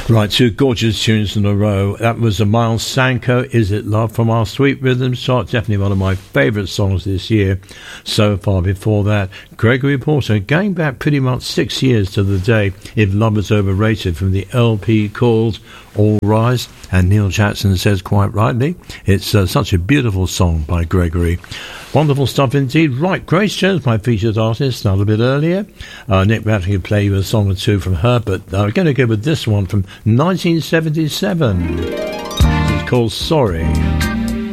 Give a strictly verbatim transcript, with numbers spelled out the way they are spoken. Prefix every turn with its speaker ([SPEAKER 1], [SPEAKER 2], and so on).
[SPEAKER 1] Right, two gorgeous tunes in a row. That was a Miles Sanko, Is It Love, from our Sweet Rhythms chart. Definitely one of my favourite songs this year so far. Before that, Gregory Porter, going back pretty much six years to the day, If Love Is Overrated, from the L P called All Rise. And Neil Jackson says quite rightly, it's uh, such a beautiful song by Gregory. Wonderful stuff indeed. Right, Grace Jones, my featured artist, a little bit earlier. Uh, Nick Ratton could play you a song or two from her, but I'm going to go with this one from nineteen seventy-seven. It's called Sorry.